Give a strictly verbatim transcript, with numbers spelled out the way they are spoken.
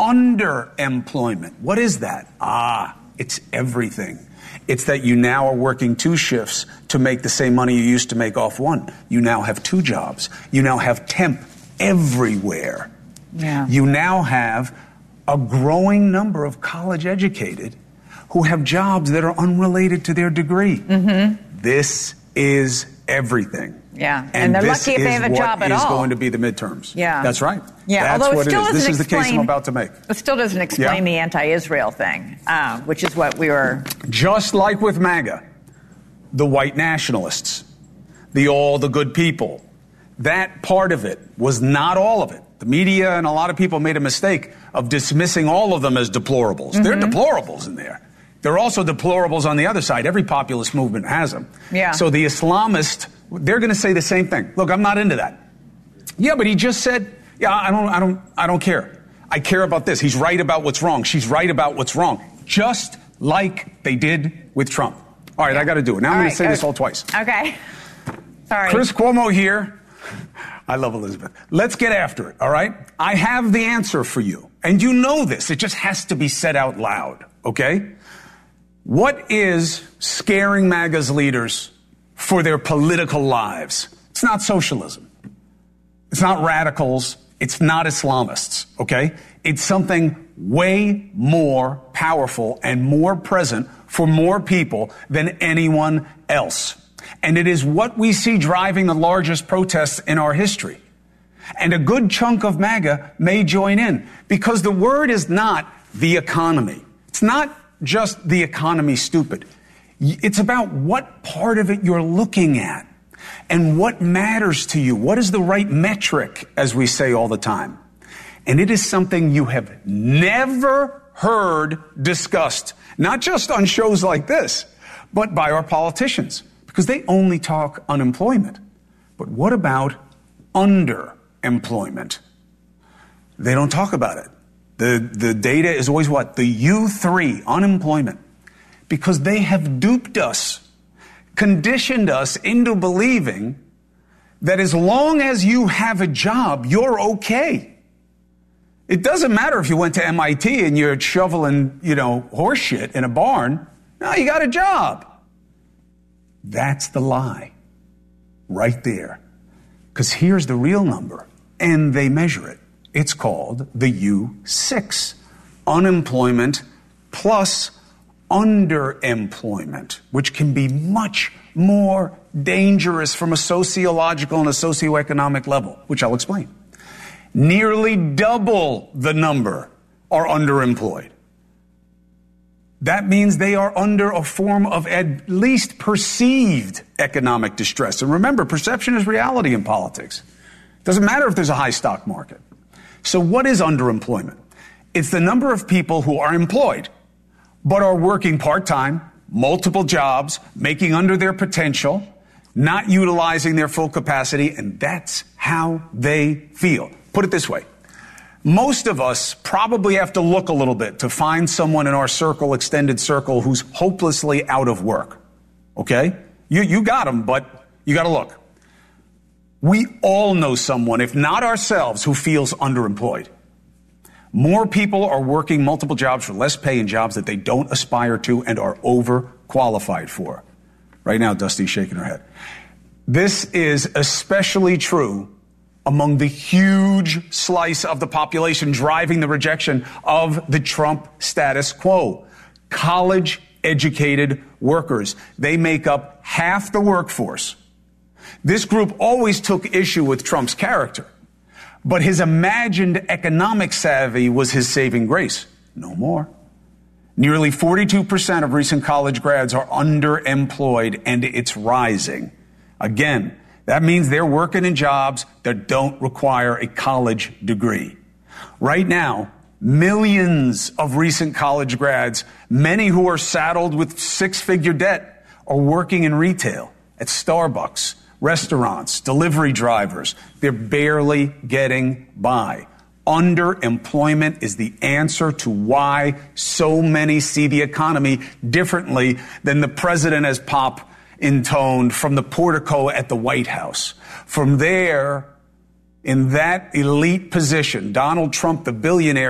underemployment. What is that? Ah, it's everything. It's that you now are working two shifts to make the same money you used to make off one. You now have two jobs. You now have temp everywhere. Yeah. You now have a growing number of college educated who have jobs that are unrelated to their degree. Mm-hmm. This is everything. Yeah, and, and they're lucky if they have a job at all. This is going to be the midterms. Yeah. That's right. Yeah, That's although what it still it is. doesn't This is explain, the case I'm about to make. It still doesn't explain yeah. the anti-Israel thing, uh, which is what we were... Just like with MAGA, the white nationalists, the all the good people, that part of it was not all of it. The media and a lot of people made a mistake of dismissing all of them as deplorables. Mm-hmm. They're deplorables in there. They're also deplorables on the other side. Every populist movement has them. Yeah. So the Islamists, they're going to say the same thing. Look, I'm not into that. Yeah, but he just said, yeah, I don't, I don't, I don't care. I care about this. He's right about what's wrong. She's right about what's wrong. Just like they did with Trump. All right, I got to do it. Now I'm going to say this all twice. Okay. Sorry. Chris Cuomo here. I love Elizabeth. Let's get after it, all right? I have the answer for you. And you know this. It just has to be said out loud, okay? What is scaring MAGA's leaders for their political lives? It's not socialism. It's not radicals. It's not Islamists, okay? It's something way more powerful and more present for more people than anyone else. And it is what we see driving the largest protests in our history. And a good chunk of MAGA may join in because the word is not the economy. It's not just the economy stupid. It's about what part of it you're looking at and what matters to you. What is the right metric, as we say all the time? And it is something you have never heard discussed, not just on shows like this, but by our politicians, because they only talk unemployment. But what about underemployment? They don't talk about it. The, the data is always what? The U three, unemployment. Because they have duped us, conditioned us into believing that as long as you have a job, you're okay. It doesn't matter if you went to M I T and you're shoveling, you know, horse shit in a barn. No, you got a job. That's the lie right there. Because here's the real number, and they measure it. It's called the U six, unemployment plus underemployment, which can be much more dangerous from a sociological and a socioeconomic level, which I'll explain. Nearly double the number are underemployed. That means they are under a form of at least perceived economic distress. And remember, perception is reality in politics. It doesn't matter if there's a high stock market. So what is underemployment? It's the number of people who are employed, but are working part-time, multiple jobs, making under their potential, not utilizing their full capacity, and that's how they feel. Put it this way. Most of us probably have to look a little bit to find someone in our circle, extended circle, who's hopelessly out of work. Okay? You, you got them, but you got to look. We all know someone, if not ourselves, who feels underemployed. More people are working multiple jobs for less pay in jobs that they don't aspire to and are overqualified for. Right now, Dusty's shaking her head. This is especially true among the huge slice of the population driving the rejection of the Trump status quo. College-educated workers. They make up half the workforce. This group always took issue with Trump's character, but his imagined economic savvy was his saving grace. No more. Nearly forty-two percent of recent college grads are underemployed, and it's rising. Again, that means they're working in jobs that don't require a college degree. Right now, millions of recent college grads, many who are saddled with six-figure debt, are working in retail, at Starbucks, restaurants, delivery drivers. They're barely getting by. Underemployment is the answer to why so many see the economy differently than the president has pop intoned from the portico at the White House. From there, in that elite position, Donald Trump, the billionaire,